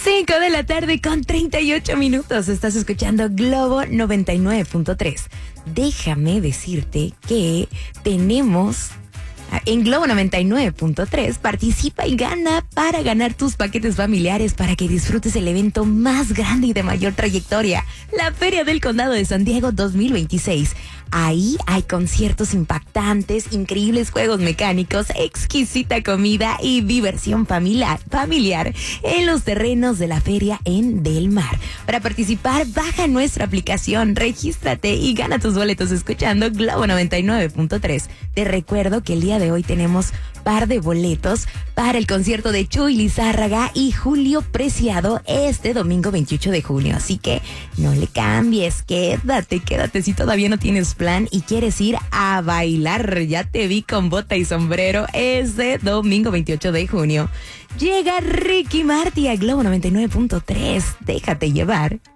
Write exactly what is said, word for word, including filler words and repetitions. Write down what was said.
cinco de la tarde con treinta y ocho minutos. Estás escuchando Globo noventa y nueve punto tres. Déjame decirte que tenemos... En Globo noventa y nueve punto tres participa y gana para ganar tus paquetes familiares para que disfrutes el evento más grande y de mayor trayectoria, la Feria del Condado de San Diego dos mil veintiséis. Ahí hay conciertos impactantes, increíbles juegos mecánicos, exquisita comida y diversión familiar, familiar en los terrenos de la feria en Del Mar. Para participar, baja nuestra aplicación, regístrate y gana tus boletos escuchando Globo noventa y nueve punto tres. Te recuerdo que el día de hoy tenemos par de boletos para el concierto de Chuy Lizárraga y Julio Preciado este domingo veintiocho de junio. Así que no le cambies, quédate, quédate si todavía no tienes plan y quieres ir a bailar. Ya te vi con bota y sombrero este domingo veintiocho de junio. Llega Ricky Martin a Globo noventa y nueve punto tres. Déjate llevar.